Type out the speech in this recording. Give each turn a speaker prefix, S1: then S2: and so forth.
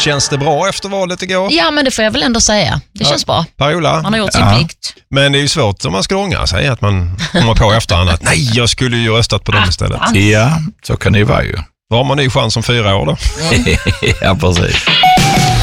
S1: Känns det bra efter valet igår?
S2: Ja, men det får jag väl ändå säga. Det känns bra.
S1: Per-Ola?
S2: Man har gjort sin plikt.
S1: Men det är ju svårt om man ska ångra sig att man kommer på efterhand att nej, jag skulle ju röstat på dem istället.
S3: Ja, så kan det ju vara ju.
S1: Var man ny chans om 4 år då?
S3: Ja, precis.